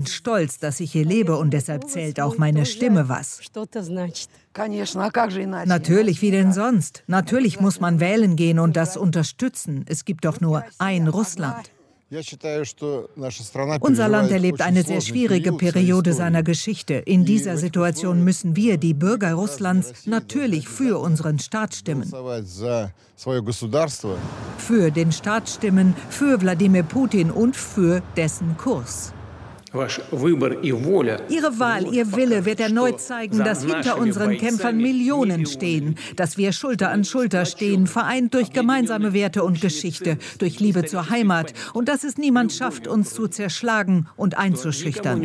stolz, dass ich hier lebe und deshalb zählt auch meine Stimme was. Natürlich, wie denn sonst? Natürlich muss man wählen gehen und das unterstützen. Es gibt doch nur ein Russland. Unser Land erlebt eine sehr schwierige Periode seiner Geschichte. In dieser Situation müssen wir, die Bürger Russlands, natürlich für unseren Staat stimmen. Für den Staat stimmen, für Wladimir Putin und für dessen Kurs. Ihre Wahl, Ihr Wille wird erneut zeigen, dass hinter unseren Kämpfern Millionen stehen, dass wir Schulter an Schulter stehen, vereint durch gemeinsame Werte und Geschichte, durch Liebe zur Heimat und dass es niemand schafft, uns zu zerschlagen und einzuschüchtern.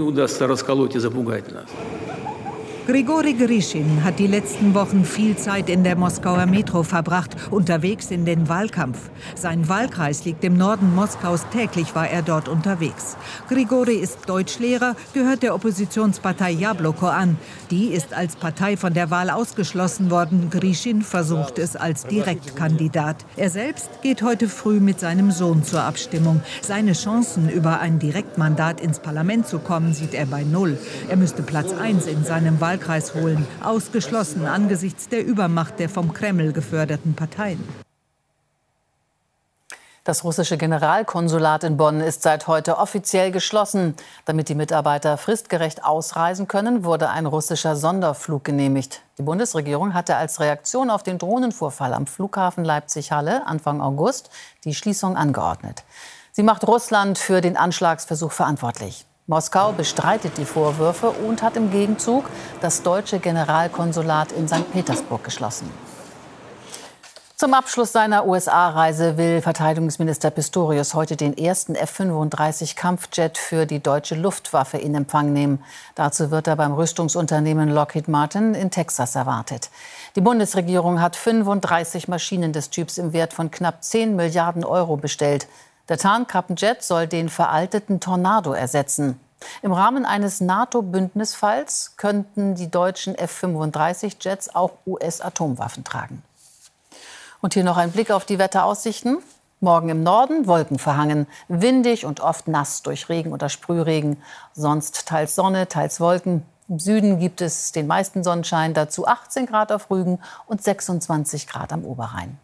Grigori Grischin hat die letzten Wochen viel Zeit in der Moskauer Metro verbracht, unterwegs in den Wahlkampf. Sein Wahlkreis liegt im Norden Moskaus, täglich war er dort unterwegs. Grigori ist Deutschlehrer, gehört der Oppositionspartei Jabloko an. Die ist als Partei von der Wahl ausgeschlossen worden. Grischin versucht es als Direktkandidat. Er selbst geht heute früh mit seinem Sohn zur Abstimmung. Seine Chancen, über ein Direktmandat ins Parlament zu kommen, sieht er bei 0. Er müsste Platz 1 in seinem Wahlkreis holen, ausgeschlossen angesichts der Übermacht der vom Kreml geförderten Parteien. Das russische Generalkonsulat in Bonn ist seit heute offiziell geschlossen. Damit die Mitarbeiter fristgerecht ausreisen können, wurde ein russischer Sonderflug genehmigt. Die Bundesregierung hatte als Reaktion auf den Drohnenvorfall am Flughafen Leipzig-Halle Anfang August die Schließung angeordnet. Sie macht Russland für den Anschlagsversuch verantwortlich. Moskau bestreitet die Vorwürfe und hat im Gegenzug das deutsche Generalkonsulat in St. Petersburg geschlossen. Zum Abschluss seiner USA-Reise will Verteidigungsminister Pistorius heute den ersten F-35-Kampfjet für die deutsche Luftwaffe in Empfang nehmen. Dazu wird er beim Rüstungsunternehmen Lockheed Martin in Texas erwartet. Die Bundesregierung hat 35 Maschinen des Typs im Wert von knapp 10 Milliarden Euro bestellt. Der Tarnkappenjet soll den veralteten Tornado ersetzen. Im Rahmen eines NATO-Bündnisfalls könnten die deutschen F-35-Jets auch US-Atomwaffen tragen. Und hier noch ein Blick auf die Wetteraussichten. Morgen im Norden wolkenverhangen, windig und oft nass durch Regen oder Sprühregen. Sonst teils Sonne, teils Wolken. Im Süden gibt es den meisten Sonnenschein, dazu 18 Grad auf Rügen und 26 Grad am Oberrhein.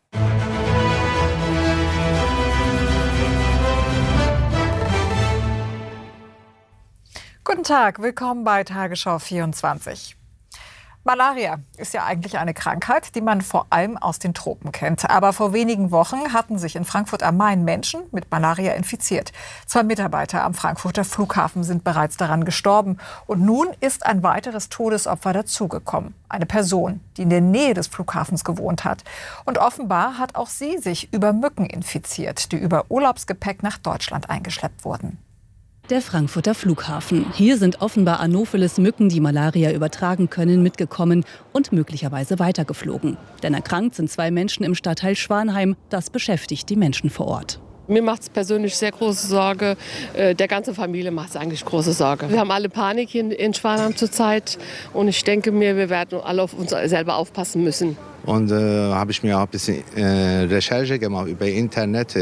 Guten Tag, willkommen bei Tagesschau 24. Malaria ist ja eigentlich eine Krankheit, die man vor allem aus den Tropen kennt. Aber vor wenigen Wochen hatten sich in Frankfurt am Main Menschen mit Malaria infiziert. 2 Mitarbeiter am Frankfurter Flughafen sind bereits daran gestorben. Und nun ist ein weiteres Todesopfer dazugekommen. Eine Person, die in der Nähe des Flughafens gewohnt hat. Und offenbar hat auch sie sich über Mücken infiziert, die über Urlaubsgepäck nach Deutschland eingeschleppt wurden. Der Frankfurter Flughafen. Hier sind offenbar Anopheles-Mücken, die Malaria übertragen können, mitgekommen und möglicherweise weitergeflogen. Denn erkrankt sind 2 Menschen im Stadtteil Schwanheim. Das beschäftigt die Menschen vor Ort. Mir macht es persönlich sehr große Sorge. Der ganzen Familie macht es eigentlich große Sorge. Wir haben alle Panik hier in Schwanheim zurzeit. Und ich denke mir, wir werden alle auf uns selber aufpassen müssen. Und habe ich mir auch ein bisschen Recherche gemacht über Internet.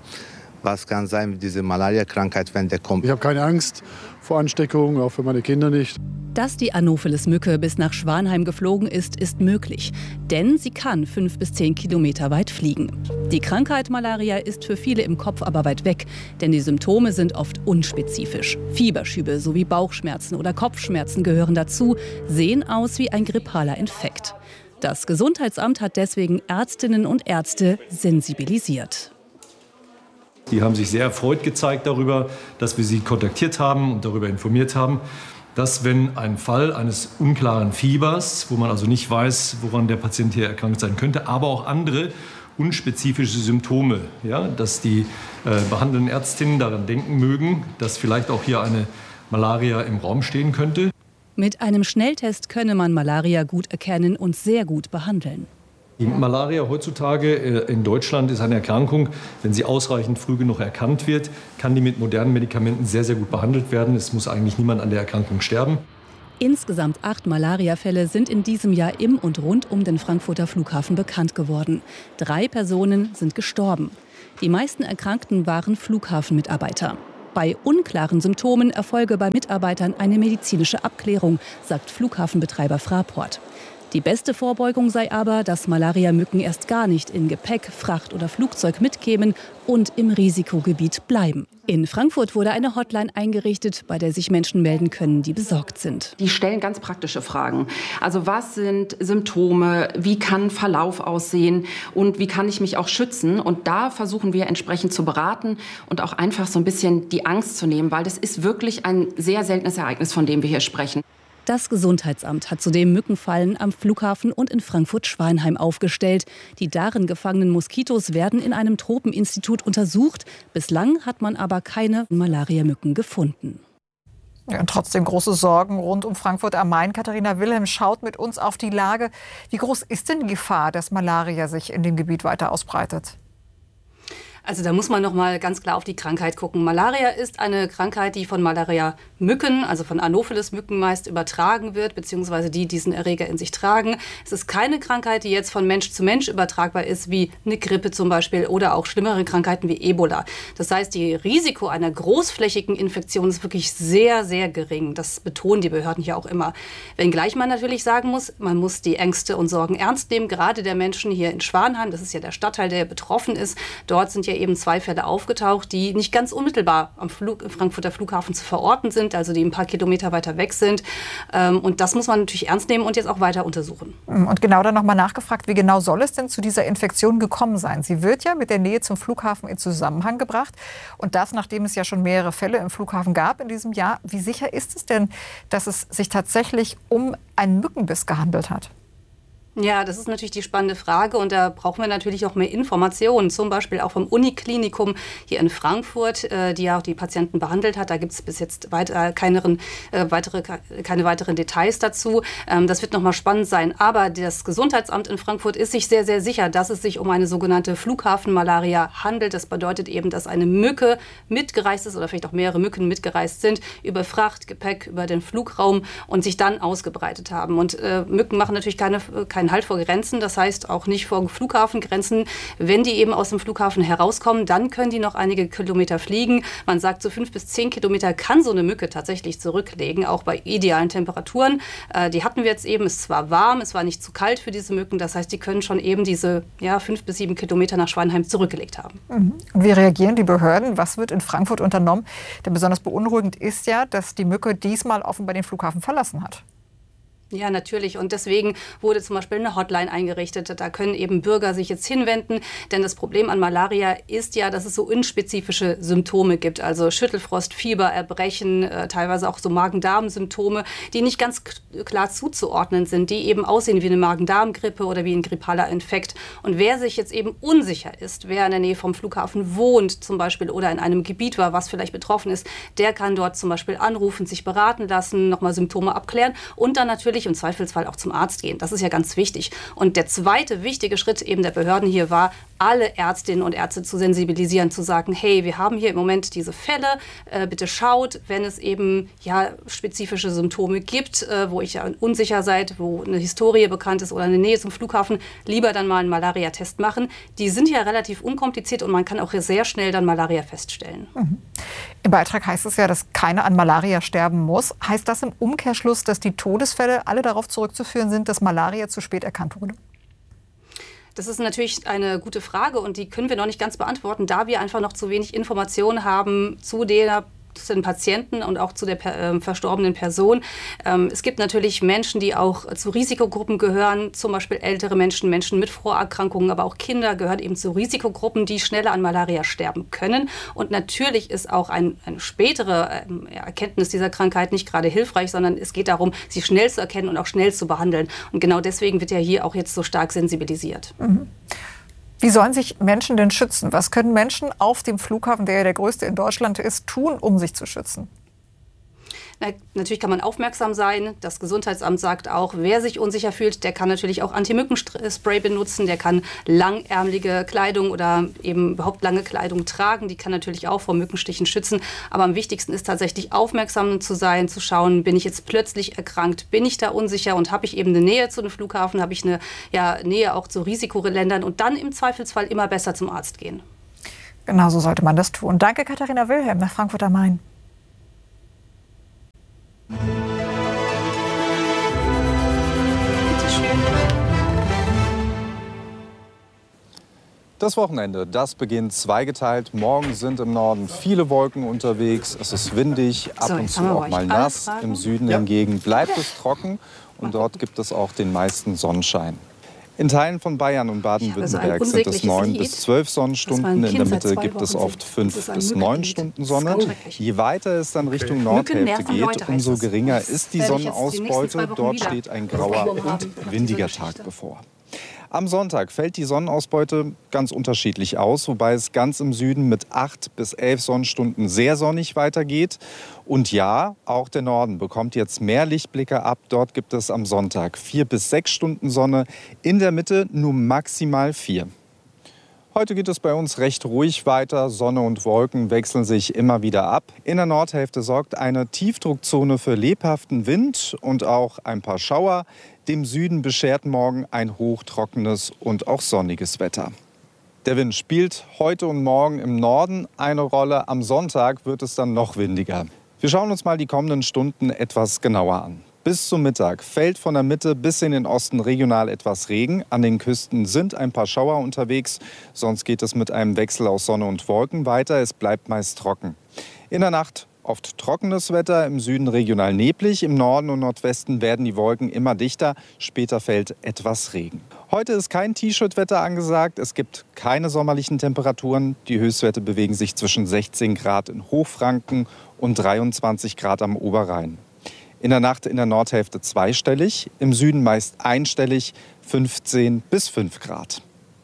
Was kann sein, diese Malaria-Krankheit, wenn der kommt. Ich habe keine Angst vor Ansteckung, auch für meine Kinder nicht. Dass die Anopheles-Mücke bis nach Schwanheim geflogen ist, ist möglich. Denn sie kann 5 bis 10 Kilometer weit fliegen. Die Krankheit Malaria ist für viele im Kopf aber weit weg. Denn die Symptome sind oft unspezifisch. Fieberschübe sowie Bauchschmerzen oder Kopfschmerzen gehören dazu, sehen aus wie ein grippaler Infekt. Das Gesundheitsamt hat deswegen Ärztinnen und Ärzte sensibilisiert. Die haben sich sehr erfreut gezeigt darüber, dass wir sie kontaktiert haben und darüber informiert haben, dass wenn ein Fall eines unklaren Fiebers, wo man also nicht weiß, woran der Patient hier erkrankt sein könnte, aber auch andere unspezifische Symptome, ja, dass die behandelnden Ärztinnen daran denken mögen, dass vielleicht auch hier eine Malaria im Raum stehen könnte. Mit einem Schnelltest könne man Malaria gut erkennen und sehr gut behandeln. Die Malaria heutzutage in Deutschland ist eine Erkrankung, wenn sie ausreichend früh genug erkannt wird, kann die mit modernen Medikamenten sehr, sehr gut behandelt werden. Es muss eigentlich niemand an der Erkrankung sterben. Insgesamt 8 Malariafälle sind in diesem Jahr im und rund um den Frankfurter Flughafen bekannt geworden. 3 Personen sind gestorben. Die meisten Erkrankten waren Flughafenmitarbeiter. Bei unklaren Symptomen erfolge bei Mitarbeitern eine medizinische Abklärung, sagt Flughafenbetreiber Fraport. Die beste Vorbeugung sei aber, dass Malariamücken erst gar nicht in Gepäck, Fracht oder Flugzeug mitkämen und im Risikogebiet bleiben. In Frankfurt wurde eine Hotline eingerichtet, bei der sich Menschen melden können, die besorgt sind. Die stellen ganz praktische Fragen. Also was sind Symptome, wie kann Verlauf aussehen und wie kann ich mich auch schützen? Und da versuchen wir entsprechend zu beraten und auch einfach so ein bisschen die Angst zu nehmen, weil das ist wirklich ein sehr seltenes Ereignis, von dem wir hier sprechen. Das Gesundheitsamt hat zudem Mückenfallen am Flughafen und in Frankfurt-Schweinheim aufgestellt. Die darin gefangenen Moskitos werden in einem Tropeninstitut untersucht. Bislang hat man aber keine Malariamücken gefunden. Ja, und trotzdem große Sorgen rund um Frankfurt am Main. Katharina Wilhelm schaut mit uns auf die Lage. Wie groß ist denn die Gefahr, dass Malaria sich in dem Gebiet weiter ausbreitet? Also da muss man noch mal ganz klar auf die Krankheit gucken. Malaria ist eine Krankheit, die von Malaria-Mücken, also von Anopheles-Mücken meist übertragen wird, beziehungsweise die diesen Erreger in sich tragen. Es ist keine Krankheit, die jetzt von Mensch zu Mensch übertragbar ist, wie eine Grippe zum Beispiel oder auch schlimmere Krankheiten wie Ebola. Das heißt, das Risiko einer großflächigen Infektion ist wirklich sehr, sehr gering. Das betonen die Behörden hier auch immer. Wenngleich man natürlich sagen muss, man muss die Ängste und Sorgen ernst nehmen, gerade der Menschen hier in Schwanheim. Das ist ja der Stadtteil, der betroffen ist. Dort sind ja eben 2 Fälle aufgetaucht, die nicht ganz unmittelbar am Frankfurter Flughafen zu verorten sind, also die ein paar Kilometer weiter weg sind. Und das muss man natürlich ernst nehmen und jetzt auch weiter untersuchen. Und genau dann nochmal nachgefragt, wie genau soll es denn zu dieser Infektion gekommen sein? Sie wird ja mit der Nähe zum Flughafen in Zusammenhang gebracht. Und das, nachdem es ja schon mehrere Fälle im Flughafen gab in diesem Jahr. Wie sicher ist es denn, dass es sich tatsächlich um einen Mückenbiss gehandelt hat? Ja, das ist natürlich die spannende Frage und da brauchen wir natürlich auch mehr Informationen, zum Beispiel auch vom Uniklinikum hier in Frankfurt, die ja auch die Patienten behandelt hat. Da gibt es bis jetzt keine weiteren Details dazu. Das wird nochmal spannend sein. Aber das Gesundheitsamt in Frankfurt ist sich sehr, sehr sicher, dass es sich um eine sogenannte Flughafenmalaria handelt. Das bedeutet eben, dass eine Mücke mitgereist ist oder vielleicht auch mehrere Mücken mitgereist sind über Fracht, Gepäck, über den Flugraum und sich dann ausgebreitet haben. Und Mücken machen natürlich keinen Halt vor Grenzen, das heißt auch nicht vor Flughafengrenzen. Wenn die eben aus dem Flughafen herauskommen, dann können die noch einige Kilometer fliegen. Man sagt, so 5 bis 10 Kilometer kann so eine Mücke tatsächlich zurücklegen, auch bei idealen Temperaturen. Die hatten wir jetzt eben, es war warm, es war nicht zu kalt für diese Mücken. Das heißt, die können schon eben diese 5 bis 7 Kilometer nach Schwanheim zurückgelegt haben. Und wie reagieren die Behörden? Was wird in Frankfurt unternommen? Denn besonders beunruhigend ist ja, dass die Mücke diesmal offenbar den Flughafen verlassen hat. Ja, natürlich. Und deswegen wurde zum Beispiel eine Hotline eingerichtet. Da können eben Bürger sich jetzt hinwenden. Denn das Problem an Malaria ist ja, dass es so unspezifische Symptome gibt. Also Schüttelfrost, Fieber, Erbrechen, teilweise auch so Magen-Darm-Symptome, die nicht ganz klar zuzuordnen sind, die eben aussehen wie eine Magen-Darm-Grippe oder wie ein grippaler Infekt. Und wer sich jetzt eben unsicher ist, wer in der Nähe vom Flughafen wohnt zum Beispiel oder in einem Gebiet war, was vielleicht betroffen ist, der kann dort zum Beispiel anrufen, sich beraten lassen, nochmal Symptome abklären und dann natürlich im Zweifelsfall auch zum Arzt gehen. Das ist ja ganz wichtig. Und der zweite wichtige Schritt eben der Behörden hier war, alle Ärztinnen und Ärzte zu sensibilisieren, zu sagen, hey, wir haben hier im Moment diese Fälle, bitte schaut, wenn es eben spezifische Symptome gibt, wo ihr unsicher seid, wo eine Historie bekannt ist oder eine Nähe zum Flughafen, lieber dann mal einen Malaria-Test machen. Die sind ja relativ unkompliziert und man kann auch sehr schnell dann Malaria feststellen. Im Beitrag heißt es ja, dass keiner an Malaria sterben muss. Heißt das im Umkehrschluss, dass die Todesfälle alle darauf zurückzuführen sind, dass Malaria zu spät erkannt wurde? Das ist natürlich eine gute Frage und die können wir noch nicht ganz beantworten, da wir einfach noch zu wenig Informationen haben zu den Patienten und auch zu der verstorbenen Person. Es gibt natürlich Menschen, die auch zu Risikogruppen gehören, zum Beispiel ältere Menschen, Menschen mit Vorerkrankungen, aber auch Kinder gehören eben zu Risikogruppen, die schneller an Malaria sterben können. Und natürlich ist auch eine spätere Erkenntnis dieser Krankheit nicht gerade hilfreich, sondern es geht darum, sie schnell zu erkennen und auch schnell zu behandeln. Und genau deswegen wird ja hier auch jetzt so stark sensibilisiert. Wie sollen sich Menschen denn schützen? Was können Menschen auf dem Flughafen, der ja der größte in Deutschland ist, tun, um sich zu schützen? Natürlich kann man aufmerksam sein. Das Gesundheitsamt sagt auch, wer sich unsicher fühlt, der kann natürlich auch Anti-Mücken-Spray benutzen. Der kann langärmelige Kleidung oder eben überhaupt lange Kleidung tragen. Die kann natürlich auch vor Mückenstichen schützen. Aber am wichtigsten ist tatsächlich aufmerksam zu sein, zu schauen, bin ich jetzt plötzlich erkrankt, bin ich da unsicher und habe ich eben eine Nähe zu dem Flughafen, habe ich eine Nähe auch zu Risikoländern und dann im Zweifelsfall immer besser zum Arzt gehen. Genauso sollte man das tun. Danke, Katharina Wilhelm nach Frankfurt am Main. Das Wochenende, das beginnt zweigeteilt. Morgen sind im Norden viele Wolken unterwegs. Es ist windig, ab und zu auch mal nass. Im Süden hingegen bleibt es trocken und dort gibt es auch den meisten Sonnenschein. In Teilen von Bayern und Baden-Württemberg sind es 9 bis 12 Sonnenstunden. In der Mitte gibt es oft 5 bis 9 Stunden Sonne. Je weiter es dann Richtung Nordhälfte geht, umso geringer ist die Sonnenausbeute. Dort steht ein grauer und windiger Tag bevor. Am Sonntag fällt die Sonnenausbeute ganz unterschiedlich aus, wobei es ganz im Süden mit 8 bis 11 Sonnenstunden sehr sonnig weitergeht. Und ja, auch der Norden bekommt jetzt mehr Lichtblicke ab. Dort gibt es am Sonntag 4 bis 6 Stunden Sonne, in der Mitte nur maximal 4. Heute geht es bei uns recht ruhig weiter. Sonne und Wolken wechseln sich immer wieder ab. In der Nordhälfte sorgt eine Tiefdruckzone für lebhaften Wind und auch ein paar Schauer. Dem Süden beschert morgen ein hochtrockenes und auch sonniges Wetter. Der Wind spielt heute und morgen im Norden eine Rolle. Am Sonntag wird es dann noch windiger. Wir schauen uns mal die kommenden Stunden etwas genauer an. Bis zum Mittag fällt von der Mitte bis in den Osten regional etwas Regen. An den Küsten sind ein paar Schauer unterwegs. Sonst geht es mit einem Wechsel aus Sonne und Wolken weiter. Es bleibt meist trocken. In der Nacht oft trockenes Wetter, im Süden regional neblig. Im Norden und Nordwesten werden die Wolken immer dichter. Später fällt etwas Regen. Heute ist kein T-Shirt-Wetter angesagt. Es gibt keine sommerlichen Temperaturen. Die Höchstwerte bewegen sich zwischen 16 Grad in Hochfranken und 23 Grad am Oberrhein. In der Nacht in der Nordhälfte zweistellig, im Süden meist einstellig, 15 bis 5 Grad.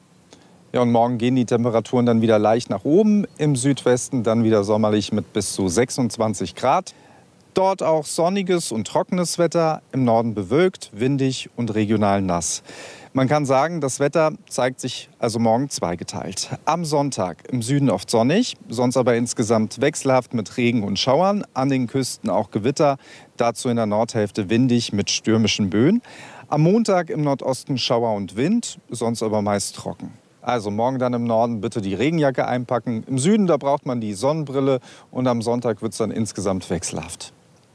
Ja, und morgen gehen die Temperaturen dann wieder leicht nach oben, im Südwesten dann wieder sommerlich mit bis zu 26 Grad. Dort auch sonniges und trockenes Wetter, im Norden bewölkt, windig und regional nass. Man kann sagen, das Wetter zeigt sich also morgen zweigeteilt. Am Sonntag im Süden oft sonnig, sonst aber insgesamt wechselhaft mit Regen und Schauern. An den Küsten auch Gewitter, dazu in der Nordhälfte windig mit stürmischen Böen. Am Montag im Nordosten Schauer und Wind, sonst aber meist trocken. Also morgen dann im Norden bitte die Regenjacke einpacken. Im Süden, da braucht man die Sonnenbrille und am Sonntag wird es dann insgesamt wechselhaft.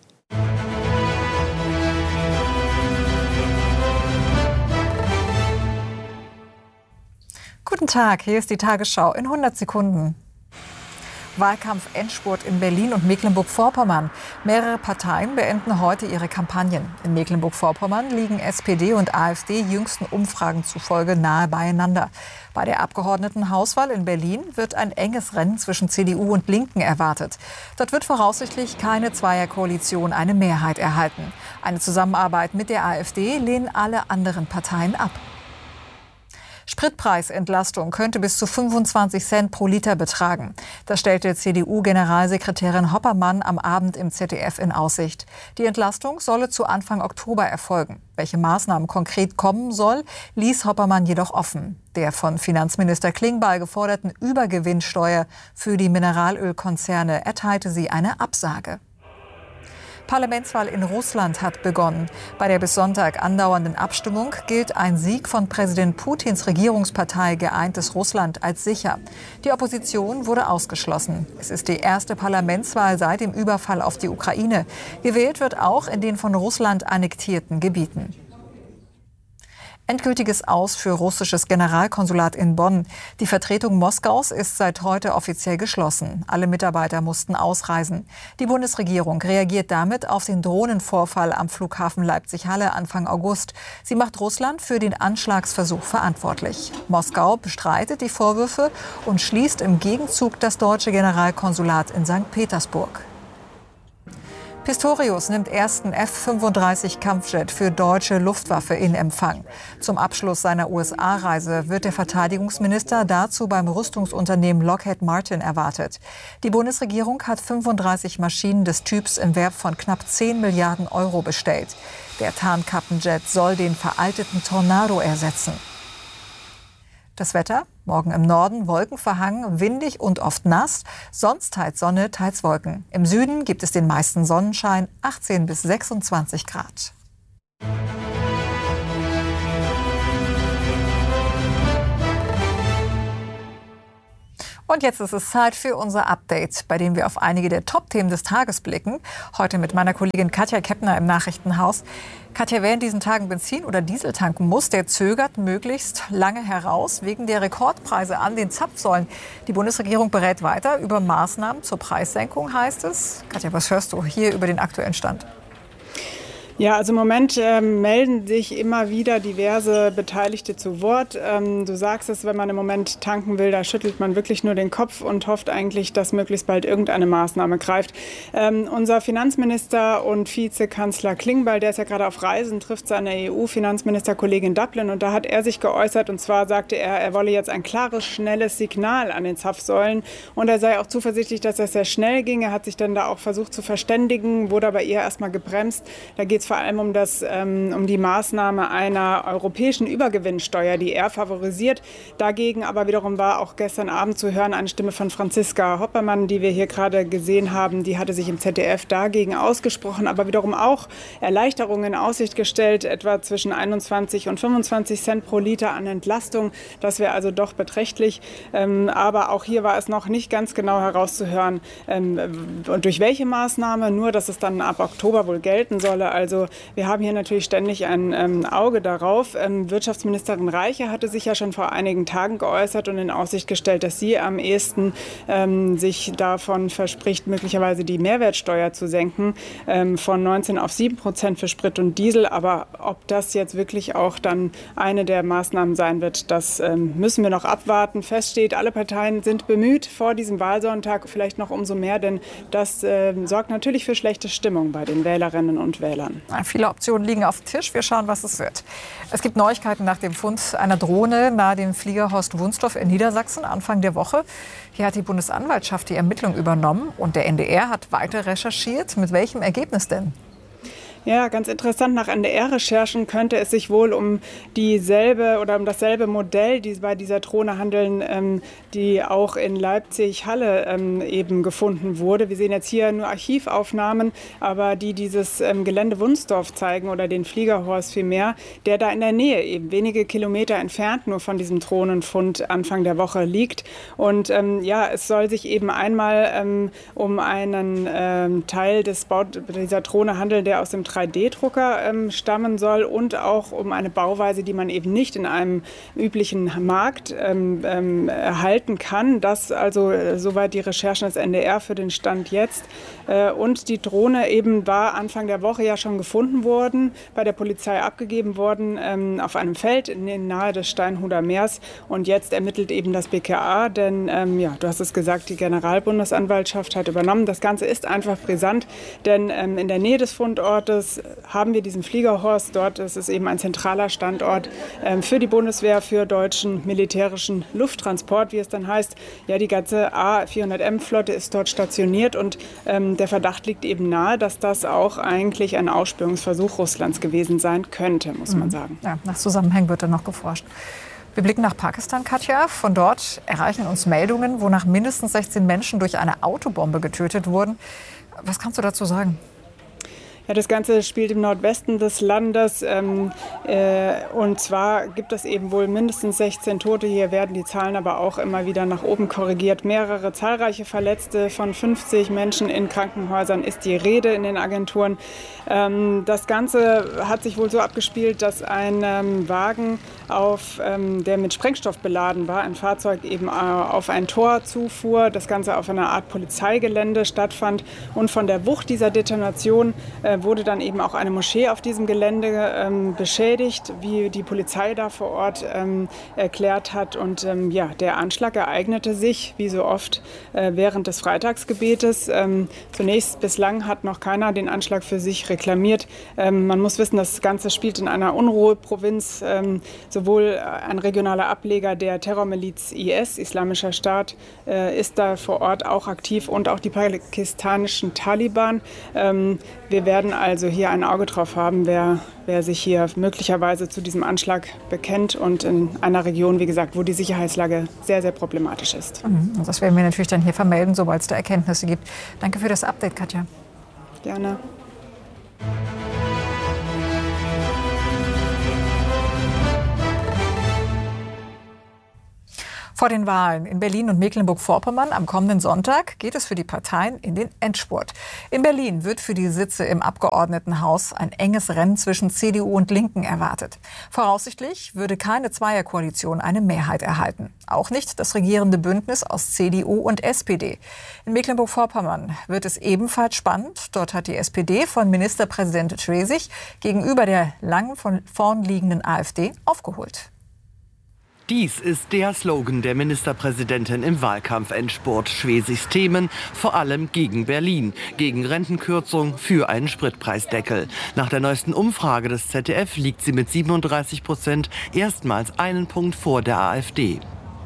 Guten Tag, hier ist die Tagesschau in 100 Sekunden. Wahlkampf-Endspurt in Berlin und Mecklenburg-Vorpommern. Mehrere Parteien beenden heute ihre Kampagnen. In Mecklenburg-Vorpommern liegen SPD und AfD jüngsten Umfragen zufolge nahe beieinander. Bei der Abgeordnetenhauswahl in Berlin wird ein enges Rennen zwischen CDU und Linken erwartet. Dort wird voraussichtlich keine Zweierkoalition eine Mehrheit erhalten. Eine Zusammenarbeit mit der AfD lehnen alle anderen Parteien ab. Spritpreisentlastung könnte bis zu 25 Cent pro Liter betragen. Das stellte CDU-Generalsekretärin Hoppermann am Abend im ZDF in Aussicht. Die Entlastung solle zu Anfang Oktober erfolgen. Welche Maßnahmen konkret kommen soll, ließ Hoppermann jedoch offen. Der von Finanzminister Klingbeil geforderten Übergewinnsteuer für die Mineralölkonzerne erteilte sie eine Absage. Parlamentswahl in Russland hat begonnen. Bei der bis Sonntag andauernden Abstimmung gilt ein Sieg von Präsident Putins Regierungspartei Geeintes Russland als sicher. Die Opposition wurde ausgeschlossen. Es ist die erste Parlamentswahl seit dem Überfall auf die Ukraine. Gewählt wird auch in den von Russland annektierten Gebieten. Endgültiges Aus für russisches Generalkonsulat in Bonn. Die Vertretung Moskaus ist seit heute offiziell geschlossen. Alle Mitarbeiter mussten ausreisen. Die Bundesregierung reagiert damit auf den Drohnenvorfall am Flughafen Leipzig-Halle Anfang August. Sie macht Russland für den Anschlagsversuch verantwortlich. Moskau bestreitet die Vorwürfe und schließt im Gegenzug das deutsche Generalkonsulat in St. Petersburg. Pistorius nimmt ersten F-35-Kampfjet für deutsche Luftwaffe in Empfang. Zum Abschluss seiner USA-Reise wird der Verteidigungsminister dazu beim Rüstungsunternehmen Lockheed Martin erwartet. Die Bundesregierung hat 35 Maschinen des Typs im Wert von knapp 10 Milliarden Euro bestellt. Der Tarnkappenjet soll den veralteten Tornado ersetzen. Das Wetter? Morgen im Norden wolkenverhangen, windig und oft nass. Sonst teils Sonne, teils Wolken. Im Süden gibt es den meisten Sonnenschein, 18 bis 26 Grad. Und jetzt ist es Zeit für unser Update, bei dem wir auf einige der Top-Themen des Tages blicken. Heute mit meiner Kollegin Katja Keppner im Nachrichtenhaus. Katja, wer in diesen Tagen Benzin oder Diesel tanken muss, der zögert möglichst lange heraus wegen der Rekordpreise an den Zapfsäulen. Die Bundesregierung berät weiter über Maßnahmen zur Preissenkung, heißt es. Katja, was hörst du hier über den aktuellen Stand? Ja, also im Moment melden sich immer wieder diverse Beteiligte zu Wort. Du sagst es, wenn man im Moment tanken will, da schüttelt man wirklich nur den Kopf und hofft eigentlich, dass möglichst bald irgendeine Maßnahme greift. Unser Finanzminister und Vizekanzler Klingbeil, der ist ja gerade auf Reisen, trifft seine EU-Finanzministerkollegin Dublin und da hat er sich geäußert und zwar sagte er wolle jetzt ein klares, schnelles Signal an den Zapfsäulen und er sei auch zuversichtlich, dass das sehr schnell ging. Er hat sich dann da auch versucht zu verständigen, wurde aber eher erstmal gebremst. Da geht es vor allem um die Maßnahme einer europäischen Übergewinnsteuer, die er favorisiert. Dagegen aber wiederum war auch gestern Abend zu hören eine Stimme von Franziska Hoppermann, die wir hier gerade gesehen haben. Die hatte sich im ZDF dagegen ausgesprochen, aber wiederum auch Erleichterungen in Aussicht gestellt, etwa zwischen 21 und 25 Cent pro Liter an Entlastung. Das wäre also doch beträchtlich. Aber auch hier war es noch nicht ganz genau herauszuhören, durch welche Maßnahme, nur dass es dann ab Oktober wohl gelten solle. Also wir haben hier natürlich ständig ein Auge darauf. Wirtschaftsministerin Reiche hatte sich ja schon vor einigen Tagen geäußert und in Aussicht gestellt, dass sie am ehesten sich davon verspricht, möglicherweise die Mehrwertsteuer zu senken von 19 auf 7% für Sprit und Diesel. Aber ob das jetzt wirklich auch dann eine der Maßnahmen sein wird, das müssen wir noch abwarten. Fest steht, alle Parteien sind bemüht vor diesem Wahlsonntag, vielleicht noch umso mehr, denn das sorgt natürlich für schlechte Stimmung bei den Wählerinnen und Wählern. Viele Optionen liegen auf dem Tisch. Wir schauen, was es wird. Es gibt Neuigkeiten nach dem Fund einer Drohne nahe dem Flieger Horst Wunstorf in Niedersachsen Anfang der Woche. Hier hat die Bundesanwaltschaft die Ermittlung übernommen und der NDR hat weiter recherchiert. Mit welchem Ergebnis denn? Ja, ganz interessant. Nach NDR-Recherchen könnte es sich wohl um dieselbe oder um dasselbe Modell, die bei dieser Drohne handeln, die auch in Leipzig-Halle eben gefunden wurde. Wir sehen jetzt hier nur Archivaufnahmen, aber die dieses Gelände Wunstorf zeigen oder den Fliegerhorst vielmehr, der da in der Nähe eben wenige Kilometer entfernt nur von diesem Drohnenfund Anfang der Woche liegt. Und ja, es soll sich eben einmal um einen Teil dieser Drohne handeln, der aus dem 3D-Drucker stammen soll und auch um eine Bauweise, die man eben nicht in einem üblichen Markt erhalten kann. Das also soweit die Recherchen des NDR für den Stand jetzt. Und die Drohne eben war Anfang der Woche ja schon gefunden worden, bei der Polizei abgegeben worden auf einem Feld nahe des Steinhuder Meers. Und jetzt ermittelt eben das BKA, denn ja, du hast es gesagt, die Generalbundesanwaltschaft hat übernommen. Das Ganze ist einfach brisant, denn in der Nähe des Fundortes haben wir diesen Fliegerhorst. Dort ist es eben ein zentraler Standort für die Bundeswehr, für deutschen militärischen Lufttransport, wie es dann heißt. Ja, die ganze A400M-Flotte ist dort stationiert und der Verdacht liegt eben nahe, dass das auch eigentlich ein Ausspürungsversuch Russlands gewesen sein könnte, muss man sagen. Ja, nach Zusammenhängen wird dann noch geforscht. Wir blicken nach Pakistan, Katja. Von dort erreichen uns Meldungen, wonach mindestens 16 Menschen durch eine Autobombe getötet wurden. Was kannst du dazu sagen? Ja, das Ganze spielt im Nordwesten des Landes und zwar gibt es eben wohl mindestens 16 Tote. Hier werden die Zahlen aber auch immer wieder nach oben korrigiert. Mehrere zahlreiche Verletzte, von 50 Menschen in Krankenhäusern ist die Rede in den Agenturen. Das Ganze hat sich wohl so abgespielt, dass ein Wagen, der mit Sprengstoff beladen war, ein Fahrzeug eben auf ein Tor zufuhr. Das Ganze auf einer Art Polizeigelände stattfand und von der Wucht dieser Detonation wurde dann eben auch eine Moschee auf diesem Gelände beschädigt, wie die Polizei da vor Ort erklärt hat. Und ja, der Anschlag ereignete sich, wie so oft, während des Freitagsgebetes. Zunächst bislang hat noch keiner den Anschlag für sich reklamiert. Man muss wissen, das Ganze spielt in einer Unruheprovinz. Sowohl ein regionaler Ableger der Terrormiliz IS, Islamischer Staat, ist da vor Ort auch aktiv und auch die pakistanischen Taliban. Wir werden also hier ein Auge drauf haben, wer sich hier möglicherweise zu diesem Anschlag bekennt und in einer Region, wie gesagt, wo die Sicherheitslage sehr, sehr problematisch ist. Das werden wir natürlich dann hier vermelden, sobald es da Erkenntnisse gibt. Danke für das Update, Katja. Gerne. Vor den Wahlen in Berlin und Mecklenburg-Vorpommern am kommenden Sonntag geht es für die Parteien in den Endspurt. In Berlin wird für die Sitze im Abgeordnetenhaus ein enges Rennen zwischen CDU und Linken erwartet. Voraussichtlich würde keine Zweierkoalition eine Mehrheit erhalten. Auch nicht das regierende Bündnis aus CDU und SPD. In Mecklenburg-Vorpommern wird es ebenfalls spannend. Dort hat die SPD von Ministerpräsident Schwesig gegenüber der lang von vorn liegenden AfD aufgeholt. Dies ist der Slogan der Ministerpräsidentin im Wahlkampfendspurt. Schwesigs Themen, vor allem gegen Berlin, gegen Rentenkürzung, für einen Spritpreisdeckel. Nach der neuesten Umfrage des ZDF liegt sie mit 37% erstmals einen Punkt vor der AfD.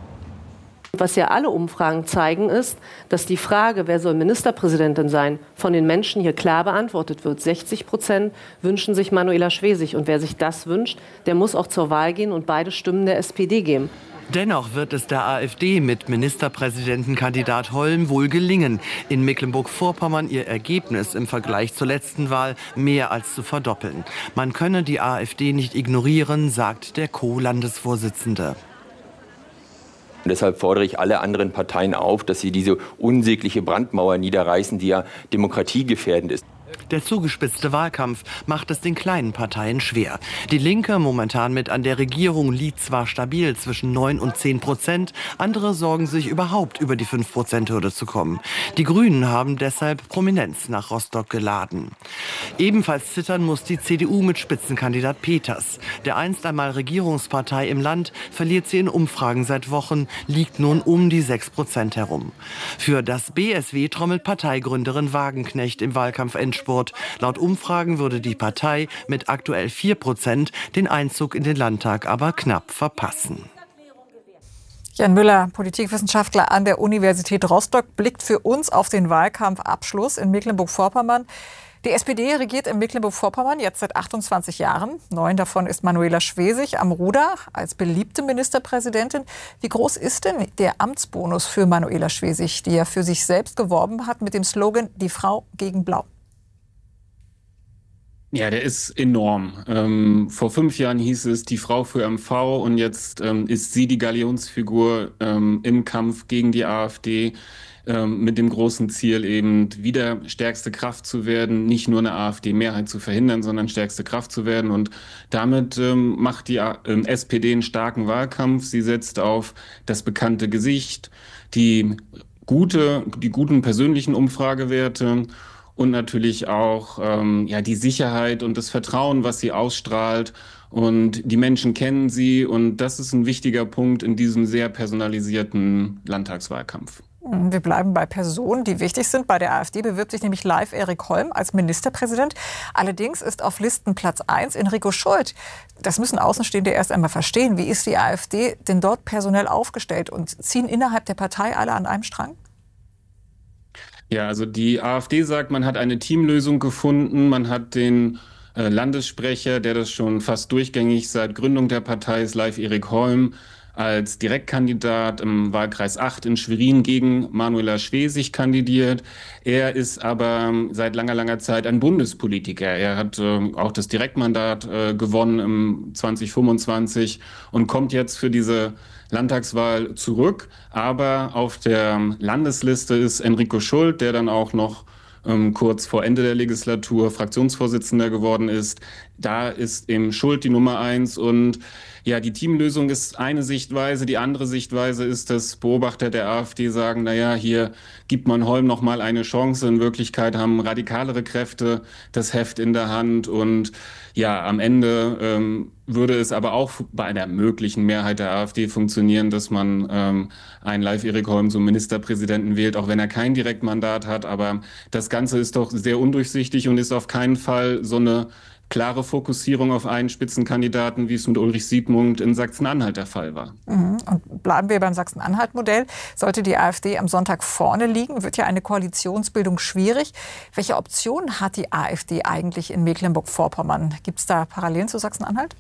Was ja alle Umfragen zeigen, ist, dass die Frage, wer soll Ministerpräsidentin sein, von den Menschen hier klar beantwortet wird. 60% wünschen sich Manuela Schwesig. Und wer sich das wünscht, der muss auch zur Wahl gehen und beide Stimmen der SPD geben. Dennoch wird es der AfD mit Ministerpräsidentenkandidat Holm wohl gelingen, in Mecklenburg-Vorpommern ihr Ergebnis im Vergleich zur letzten Wahl mehr als zu verdoppeln. Man könne die AfD nicht ignorieren, sagt der Co-Landesvorsitzende. Und deshalb fordere ich alle anderen Parteien auf, dass sie diese unsägliche Brandmauer niederreißen, die ja demokratiegefährdend ist. Der zugespitzte Wahlkampf macht es den kleinen Parteien schwer. Die Linke, momentan mit an der Regierung, liegt zwar stabil zwischen 9 und 10%, andere sorgen sich überhaupt über die 5%-Hürde zu kommen. Die Grünen haben deshalb Prominenz nach Rostock geladen. Ebenfalls zittern muss die CDU mit Spitzenkandidat Peters. Der einst einmal Regierungspartei im Land verliert sie in Umfragen seit Wochen, liegt nun um die 6% herum. Für das BSW trommelt Parteigründerin Wagenknecht im Wahlkampfendspurt. Laut Umfragen würde die Partei mit aktuell 4% den Einzug in den Landtag aber knapp verpassen. Jan Müller, Politikwissenschaftler an der Universität Rostock, blickt für uns auf den Wahlkampfabschluss in Mecklenburg-Vorpommern. Die SPD regiert in Mecklenburg-Vorpommern jetzt seit 28 Jahren. 9 davon ist Manuela Schwesig am Ruder als beliebte Ministerpräsidentin. Wie groß ist denn der Amtsbonus für Manuela Schwesig, die ja für sich selbst geworben hat mit dem Slogan »Die Frau gegen Blau«? Ja, der ist enorm. Vor 5 Jahren hieß es die Frau für MV und jetzt ist sie die Galionsfigur im Kampf gegen die AfD mit dem großen Ziel eben wieder stärkste Kraft zu werden, nicht nur eine AfD-Mehrheit zu verhindern, sondern stärkste Kraft zu werden. Und damit macht die SPD einen starken Wahlkampf. Sie setzt auf das bekannte Gesicht, die guten persönlichen Umfragewerte und natürlich auch die Sicherheit und das Vertrauen, was sie ausstrahlt. Und die Menschen kennen sie. Und das ist ein wichtiger Punkt in diesem sehr personalisierten Landtagswahlkampf. Wir bleiben bei Personen, die wichtig sind. Bei der AfD bewirbt sich nämlich live Erik Holm als Ministerpräsident. Allerdings ist auf Listenplatz 1 Enrico Schult. Das müssen Außenstehende erst einmal verstehen. Wie ist die AfD denn dort personell aufgestellt? Und ziehen innerhalb der Partei alle an einem Strang? Ja, also die AfD sagt, man hat eine Teamlösung gefunden. Man hat den Landessprecher, der das schon fast durchgängig seit Gründung der Partei ist, live Erik Holm, als Direktkandidat im Wahlkreis 8 in Schwerin gegen Manuela Schwesig kandidiert. Er ist aber seit langer Zeit ein Bundespolitiker. Er hat auch das Direktmandat gewonnen im 2025 und kommt jetzt für diese Landtagswahl zurück. Aber auf der Landesliste ist Enrico Schult, der dann auch noch kurz vor Ende der Legislatur Fraktionsvorsitzender geworden ist. Da ist eben Schult die Nummer 1 und ja, die Teamlösung ist eine Sichtweise. Die andere Sichtweise ist, dass Beobachter der AfD sagen, naja, hier gibt man Holm noch mal eine Chance. In Wirklichkeit haben radikalere Kräfte das Heft in der Hand. Und ja, am Ende würde es aber auch bei einer möglichen Mehrheit der AfD funktionieren, dass man einen live Erik Holm zum Ministerpräsidenten wählt, auch wenn er kein Direktmandat hat. Aber das Ganze ist doch sehr undurchsichtig und ist auf keinen Fall so eine klare Fokussierung auf einen Spitzenkandidaten, wie es mit Ulrich Siebmund in Sachsen-Anhalt der Fall war. Und bleiben wir beim Sachsen-Anhalt-Modell. Sollte die AfD am Sonntag vorne liegen, wird ja eine Koalitionsbildung schwierig. Welche Optionen hat die AfD eigentlich in Mecklenburg-Vorpommern? Gibt es da Parallelen zu Sachsen-Anhalt?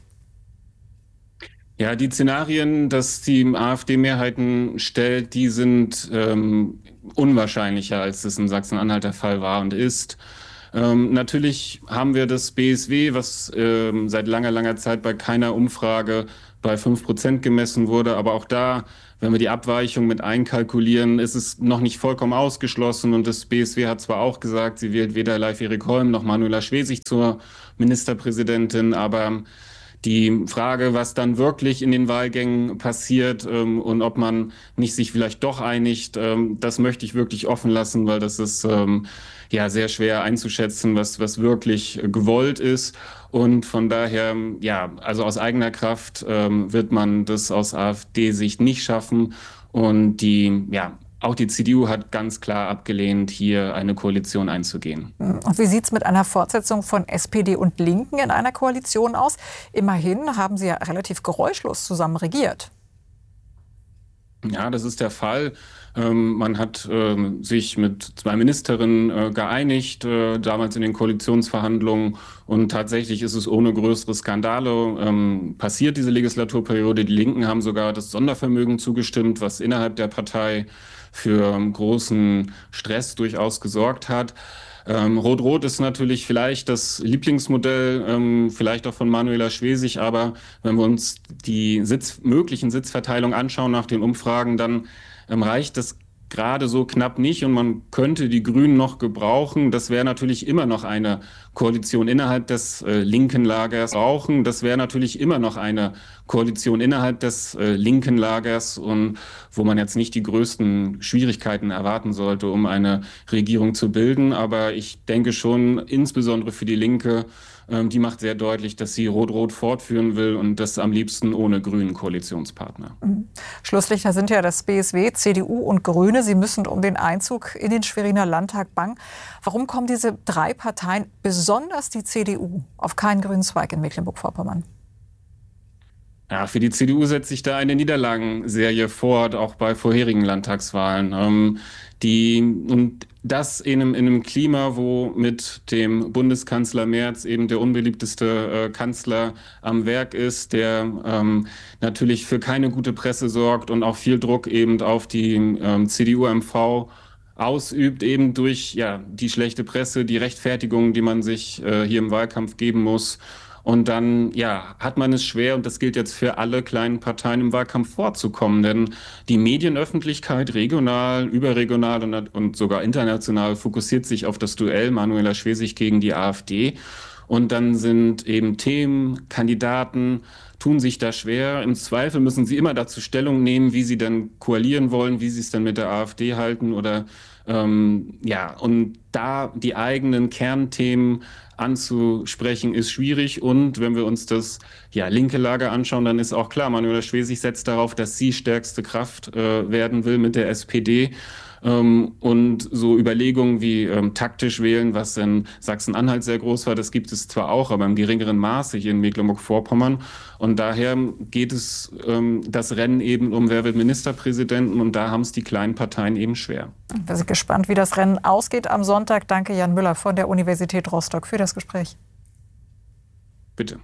Ja, die Szenarien, dass die AfD Mehrheiten stellt, die sind unwahrscheinlicher, als es in Sachsen-Anhalt der Fall war und ist. Natürlich haben wir das BSW, was seit langer Zeit bei keiner Umfrage bei 5% gemessen wurde. Aber auch da, wenn wir die Abweichung mit einkalkulieren, ist es noch nicht vollkommen ausgeschlossen. Und das BSW hat zwar auch gesagt, sie wählt weder Leif-Erik Holm noch Manuela Schwesig zur Ministerpräsidentin, aber die Frage, was dann wirklich in den Wahlgängen passiert und ob man nicht sich vielleicht doch einigt, das möchte ich wirklich offen lassen, weil das ist ja sehr schwer einzuschätzen, was wirklich gewollt ist. Und von daher, ja, also aus eigener Kraft wird man das aus AfD-Sicht nicht schaffen. Und auch die CDU hat ganz klar abgelehnt, hier eine Koalition einzugehen. Und wie sieht es mit einer Fortsetzung von SPD und Linken in einer Koalition aus? Immerhin haben sie ja relativ geräuschlos zusammen regiert. Ja, das ist der Fall. Man hat sich mit 2 Ministerinnen geeinigt, damals in den Koalitionsverhandlungen. Und tatsächlich ist es ohne größere Skandale passiert, diese Legislaturperiode. Die Linken haben sogar das Sondervermögen zugestimmt, was innerhalb der Partei für großen Stress durchaus gesorgt hat. Rot-Rot ist natürlich vielleicht das Lieblingsmodell, vielleicht auch von Manuela Schwesig, aber wenn wir uns die möglichen Sitzverteilungen anschauen nach den Umfragen, dann reicht das gerade so knapp nicht und man könnte die Grünen noch gebrauchen. Das wäre natürlich immer noch eine Koalition innerhalb des linken Lagers brauchen. Das wäre natürlich immer noch eine Koalition innerhalb des linken Lagers und wo man jetzt nicht die größten Schwierigkeiten erwarten sollte, um eine Regierung zu bilden. Aber ich denke schon, insbesondere für die Linke, die macht sehr deutlich, dass sie Rot-Rot fortführen will und das am liebsten ohne grünen Koalitionspartner. Schlusslichter sind ja das BSW, CDU und Grüne. Sie müssen um den Einzug in den Schweriner Landtag bangen. Warum kommen diese 3 Parteien, besonders die CDU, auf keinen grünen Zweig in Mecklenburg-Vorpommern? Ja, für die CDU setzt sich da eine Niederlagenserie fort, auch bei vorherigen Landtagswahlen. Und das in einem Klima, wo mit dem Bundeskanzler Merz eben der unbeliebteste Kanzler am Werk ist, der natürlich für keine gute Presse sorgt und auch viel Druck eben auf die CDU-MV ausübt, eben durch die schlechte Presse, die Rechtfertigung, die man sich hier im Wahlkampf geben muss. Und dann, hat man es schwer, und das gilt jetzt für alle kleinen Parteien im Wahlkampf vorzukommen. Denn die Medienöffentlichkeit regional, überregional und sogar international fokussiert sich auf das Duell Manuela Schwesig gegen die AfD. Und dann sind eben Themen, Kandidaten, tun sich da schwer. Im Zweifel müssen sie immer dazu Stellung nehmen, wie sie dann koalieren wollen, wie sie es dann mit der AfD halten oder und da die eigenen Kernthemen anzusprechen, ist schwierig. Und wenn wir uns das linke Lager anschauen, dann ist auch klar, Manuela Schwesig setzt darauf, dass sie stärkste Kraft werden will mit der SPD. Und so Überlegungen wie taktisch wählen, was in Sachsen-Anhalt sehr groß war, das gibt es zwar auch, aber im geringeren Maße hier in Mecklenburg-Vorpommern. Und daher geht es das Rennen eben um, wer wird Ministerpräsidenten, und da haben es die kleinen Parteien eben schwer. Wir sind gespannt, wie das Rennen ausgeht am Sonntag. Danke, Jan Müller von der Universität Rostock, für das Gespräch. Bitte.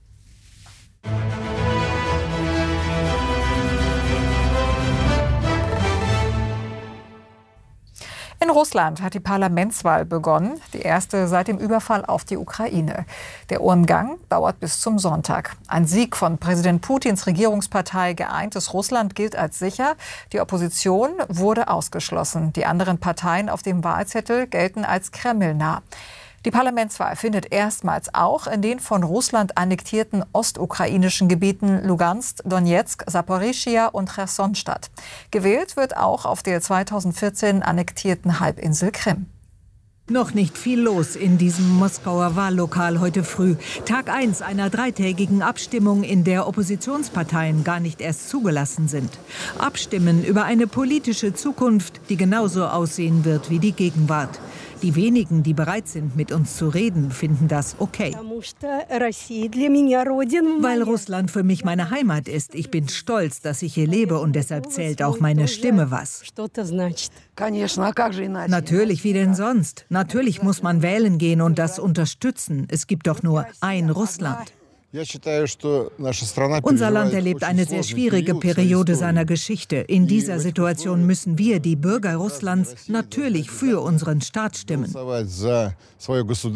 In Russland hat die Parlamentswahl begonnen, die erste seit dem Überfall auf die Ukraine. Der Urnengang dauert bis zum Sonntag. Ein Sieg von Präsident Putins Regierungspartei Geeintes Russland gilt als sicher. Die Opposition wurde ausgeschlossen. Die anderen Parteien auf dem Wahlzettel gelten als kremlnah. Die Parlamentswahl findet erstmals auch in den von Russland annektierten ostukrainischen Gebieten Lugansk, Donetsk, Saporischschja und Cherson statt. Gewählt wird auch auf der 2014 annektierten Halbinsel Krim. Noch nicht viel los in diesem Moskauer Wahllokal heute früh. Tag 1 einer 3-tägigen Abstimmung, in der Oppositionsparteien gar nicht erst zugelassen sind. Abstimmen über eine politische Zukunft, die genauso aussehen wird wie die Gegenwart. Die wenigen, die bereit sind, mit uns zu reden, finden das okay. Weil Russland für mich meine Heimat ist. Ich bin stolz, dass ich hier lebe, und deshalb zählt auch meine Stimme was. Natürlich, wie denn sonst? Natürlich muss man wählen gehen und das unterstützen. Es gibt doch nur ein Russland. Unser Land erlebt eine sehr schwierige Periode seiner Geschichte. In dieser Situation müssen wir, die Bürger Russlands, natürlich für unseren Staat stimmen.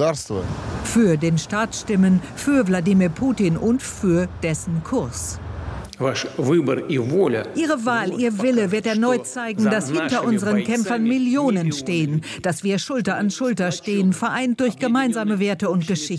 Für den Staat stimmen, für Wladimir Putin und für dessen Kurs. Ihre Wahl, Ihr Wille wird erneut zeigen, dass hinter unseren Kämpfern Millionen stehen, dass wir Schulter an Schulter stehen, vereint durch gemeinsame Werte und Geschichte.